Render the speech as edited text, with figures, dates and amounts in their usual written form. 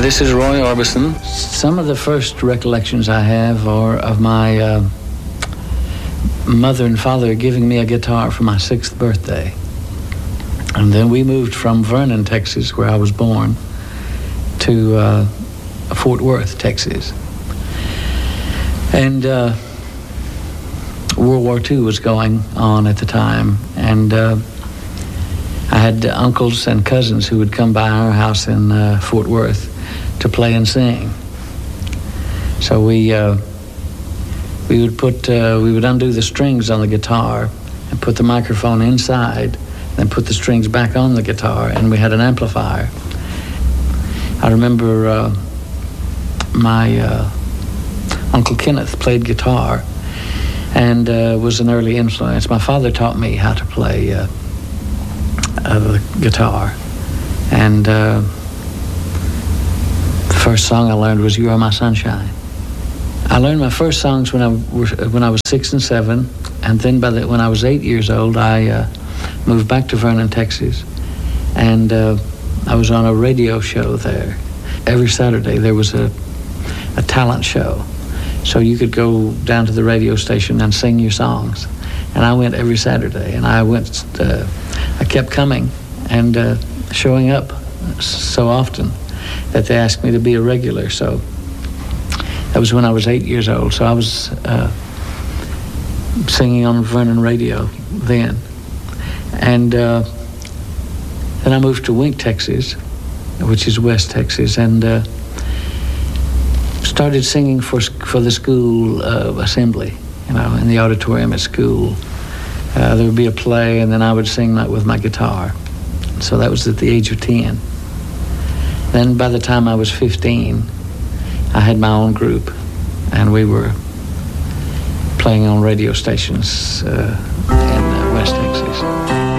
This is Roy Orbison. Some of the first recollections I have are of my mother and father giving me a guitar for my 6th birthday. And then we moved from Vernon, Texas, where I was born, to Fort Worth, Texas. And World War II was going on at the time, and I had uncles and cousins who would come by our house in Fort Worth to play and sing. So we would undo the strings on the guitar and put the microphone inside, then put the strings back on the guitar, and we had an amplifier. I remember my Uncle Kenneth played guitar and was an early influence. My father taught me how to play the guitar, and the first song I learned was "You Are My Sunshine." I learned my first songs when I was 6 and 7, and then when I was 8 years old, I moved back to Vernon, Texas, and I was on a radio show there. Every Saturday there was a talent show, so you could go down to the radio station and sing your songs. And I went every Saturday, and I kept coming and showing up so often that they asked me to be a regular. So that was when I was 8 years old. So I was singing on Vernon radio then. And then I moved to Wink, Texas, which is West Texas, and started singing for the school assembly, in the auditorium at school. There would be a play, and then I would sing that with my guitar. So that was at the age of 10. Then by the time I was 15, I had my own group, and we were playing on radio stations in West Texas.